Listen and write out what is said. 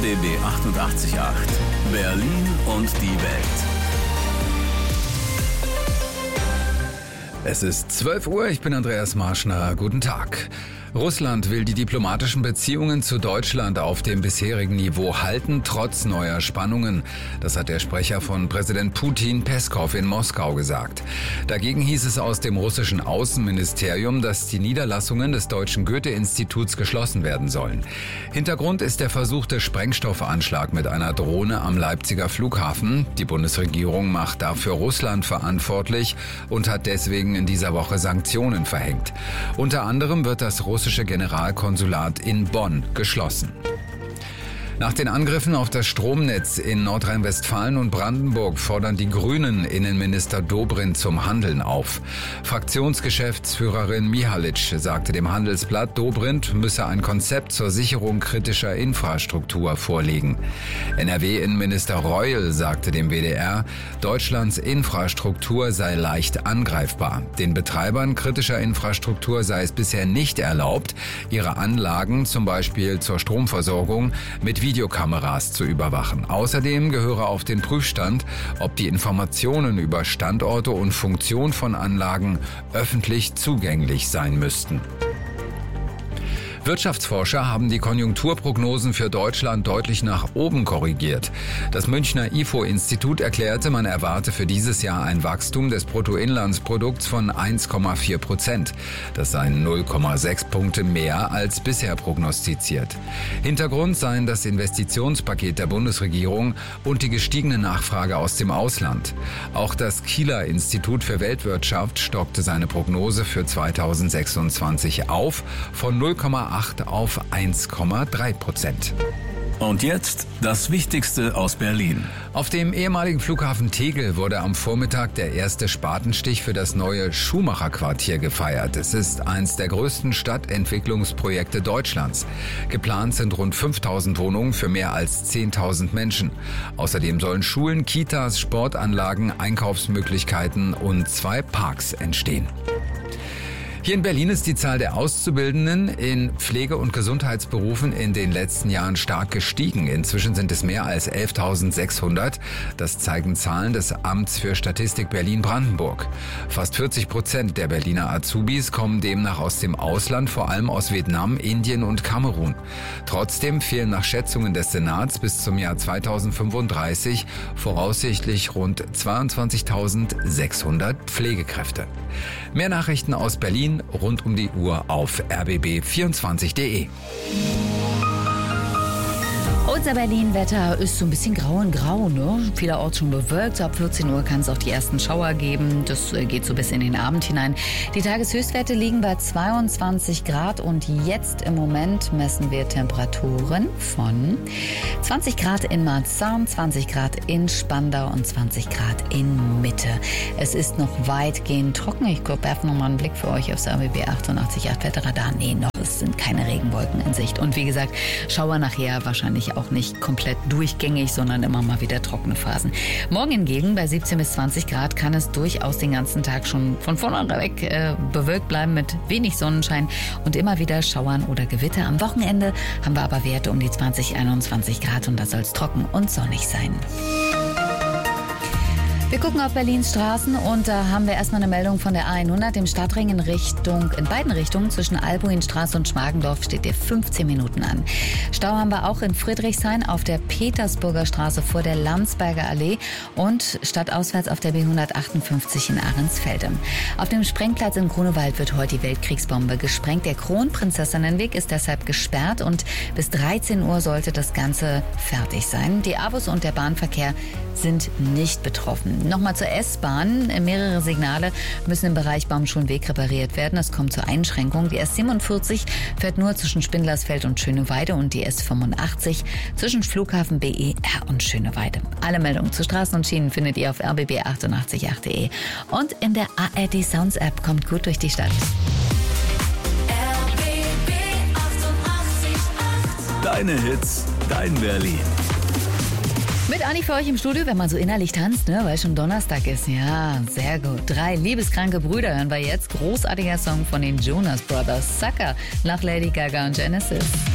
RBB 88.8 Berlin und die Welt. Es ist 12 Uhr, ich bin Andreas Marschner. Guten Tag. Russland will die diplomatischen Beziehungen zu Deutschland auf dem bisherigen Niveau halten, trotz neuer Spannungen. Das hat der Sprecher von Präsident Putin, Peskov, in Moskau gesagt. Dagegen hieß es aus dem russischen Außenministerium, dass die Niederlassungen des Deutschen Goethe-Instituts geschlossen werden sollen. Hintergrund ist der versuchte Sprengstoffanschlag mit einer Drohne am Leipziger Flughafen. Die Bundesregierung macht dafür Russland verantwortlich und hat deswegen in dieser Woche Sanktionen verhängt. Unter anderem wird das russische Generalkonsulat in Bonn geschlossen. Nach den Angriffen auf das Stromnetz in Nordrhein-Westfalen und Brandenburg fordern die Grünen Innenminister Dobrindt zum Handeln auf. Fraktionsgeschäftsführerin Mihalic sagte dem Handelsblatt, Dobrindt müsse ein Konzept zur Sicherung kritischer Infrastruktur vorlegen. NRW-Innenminister Reul sagte dem WDR, Deutschlands Infrastruktur sei leicht angreifbar. Den Betreibern kritischer Infrastruktur sei es bisher nicht erlaubt, ihre Anlagen, zum Beispiel zur Stromversorgung, mit Videokameras zu überwachen. Außerdem gehöre auf den Prüfstand, ob die Informationen über Standorte und Funktion von Anlagen öffentlich zugänglich sein müssten. Wirtschaftsforscher haben die Konjunkturprognosen für Deutschland deutlich nach oben korrigiert. Das Münchner IFO-Institut erklärte, man erwarte für dieses Jahr ein Wachstum des Bruttoinlandsprodukts von 1,4%. Das seien 0,6 Punkte mehr als bisher prognostiziert. Hintergrund seien das Investitionspaket der Bundesregierung und die gestiegene Nachfrage aus dem Ausland. Auch das Kieler Institut für Weltwirtschaft stockte seine Prognose für 2026 auf von 0,8 auf 1,3%. Und jetzt das Wichtigste aus Berlin. Auf dem ehemaligen Flughafen Tegel wurde am Vormittag der erste Spatenstich für das neue Schumacher-Quartier gefeiert. Es ist eines der größten Stadtentwicklungsprojekte Deutschlands. Geplant sind rund 5.000 Wohnungen für mehr als 10.000 Menschen. Außerdem sollen Schulen, Kitas, Sportanlagen, Einkaufsmöglichkeiten und 2 Parks entstehen. Hier in Berlin ist die Zahl der Auszubildenden in Pflege- und Gesundheitsberufen in den letzten Jahren stark gestiegen. Inzwischen sind es mehr als 11.600. Das zeigen Zahlen des Amts für Statistik Berlin-Brandenburg. Fast 40% der Berliner Azubis kommen demnach aus dem Ausland, vor allem aus Vietnam, Indien und Kamerun. Trotzdem fehlen nach Schätzungen des Senats bis zum Jahr 2035 voraussichtlich rund 22.600 Pflegekräfte. Mehr Nachrichten aus Berlin rund um die Uhr auf rbb24.de. Unser Berlin-Wetter ist so ein bisschen grau in grau, ne? Vielerorts schon bewölkt. Ab 14 Uhr kann es auch die ersten Schauer geben. Das geht so bis in den Abend hinein. Die Tageshöchstwerte liegen bei 22 Grad und jetzt im Moment messen wir Temperaturen von 20 Grad in Marzahn, 20 Grad in Spandau und 20 Grad in Mitte. Es ist noch weitgehend trocken. Ich werfe nochmal einen Blick für euch aufs RBB 88.8 Wetterradar. Nee, noch, es sind keine Regenwolken in Sicht. Und wie gesagt, Schauer nachher wahrscheinlich auch nicht komplett durchgängig, sondern immer mal wieder trockene Phasen. Morgen hingegen bei 17 bis 20 Grad kann es durchaus den ganzen Tag schon von vorne weg bewölkt bleiben mit wenig Sonnenschein und immer wieder Schauern oder Gewitter. Am Wochenende haben wir aber Werte um die 20, 21 Grad und da soll es trocken und sonnig sein. Wir gucken auf Berlins Straßen und da haben wir erstmal eine Meldung von der A100 im Stadtring in beiden Richtungen zwischen Albuinstraße und Schmargendorf steht ihr 15 Minuten an. Stau haben wir auch in Friedrichshain auf der Petersburger Straße vor der Landsberger Allee und stadtauswärts auf der B158 in Ahrensfelde. Auf dem Sprengplatz in Grunewald wird heute die Weltkriegsbombe gesprengt. Der Kronprinzessinnenweg ist deshalb gesperrt und bis 13 Uhr sollte das Ganze fertig sein. Die A-Bus und der Bahnverkehr sind nicht betroffen. Nochmal zur S-Bahn. Mehrere Signale müssen im Bereich Baumschulenweg repariert werden. Es kommt zur Einschränkung. Die S47 fährt nur zwischen Spindlersfeld und Schöneweide und die S85 zwischen Flughafen BER und Schöneweide. Alle Meldungen zu Straßen und Schienen findet ihr auf rbb888.de und in der ARD Sounds App. Kommt gut durch die Stadt. RBB 88.8 Deine Hits, dein Berlin. Mit Anni für euch im Studio, wenn man so innerlich tanzt, ne, weil schon Donnerstag ist. Ja, sehr gut. 3 liebeskranke Brüder hören wir jetzt. Großartiger Song von den Jonas Brothers. Sucker nach Lady Gaga und Genesis.